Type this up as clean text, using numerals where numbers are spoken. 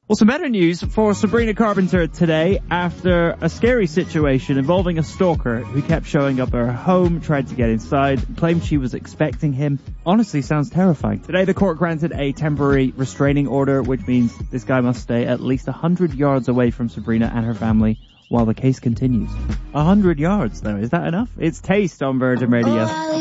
Well, some better news for Sabrina Carpenter today after a scary situation involving a stalker who kept showing up at her home, tried to get inside, claimed she was expecting him. Honestly, sounds terrifying. Today, the court granted a temporary restraining order, which means this guy must stay at least 100 yards away from Sabrina and her family while the case continues. 100 yards, though. Is that enough? It's Taste on Virgin Radio.